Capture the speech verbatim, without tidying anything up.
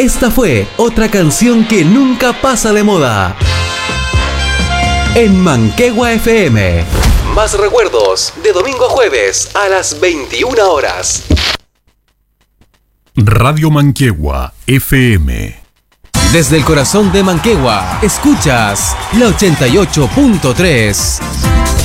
Esta fue otra canción que nunca pasa de moda. En Manquehue F M. Más recuerdos de domingo a jueves a las veintiuna horas. Radio Manquehue F M. Desde el corazón de Manquehue, escuchas la ochenta y ocho punto tres.